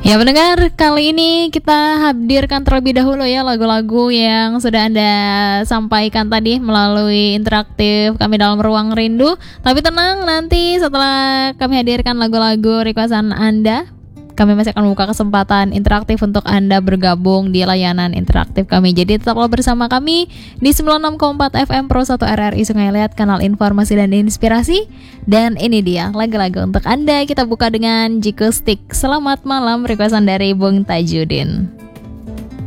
Ya pendengar, kali ini kita hadirkan terlebih dahulu ya lagu-lagu yang sudah Anda sampaikan tadi melalui interaktif kami dalam Ruang Rindu. Tapi tenang, nanti setelah kami hadirkan lagu-lagu requestan Anda, kami masih akan membuka kesempatan interaktif untuk Anda bergabung di layanan interaktif kami. Jadi tetaplah bersama kami di 96,4 FM Pro 1 RRI Sungai Liat, kanal informasi dan inspirasi. Dan ini dia lagu-lagu untuk Anda. Kita buka dengan Jikustik. Selamat malam, requestan dari Bung Tajudin.